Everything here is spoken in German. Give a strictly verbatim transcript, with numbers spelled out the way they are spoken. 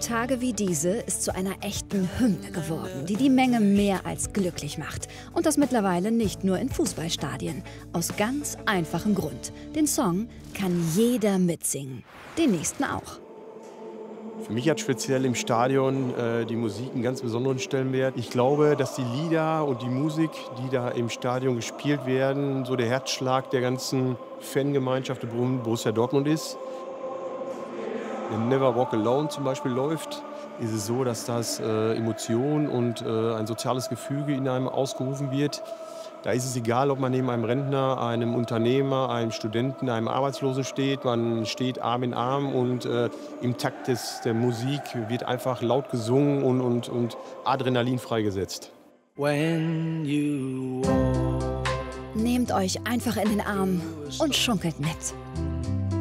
Tage wie diese ist zu einer echten Hymne geworden, die die Menge mehr als glücklich macht. Und das mittlerweile nicht nur in Fußballstadien. Aus ganz einfachem Grund. Den Song kann jeder mitsingen. Den nächsten auch. Für mich hat speziell im Stadion äh, die Musik einen ganz besonderen Stellenwert. Ich glaube, dass die Lieder und die Musik, die da im Stadion gespielt werden, so der Herzschlag der ganzen Fangemeinschaft der Borussia Dortmund ist. Wenn Never Walk Alone zum Beispiel läuft, ist es so, dass das äh, Emotionen und äh, ein soziales Gefüge in einem ausgerufen wird. Da ist es egal, ob man neben einem Rentner, einem Unternehmer, einem Studenten, einem Arbeitslosen steht. Man steht Arm in Arm und äh, im Takt des, der Musik wird einfach laut gesungen und, und, und Adrenalin freigesetzt. When you walk. Nehmt euch einfach in den Arm und schunkelt mit.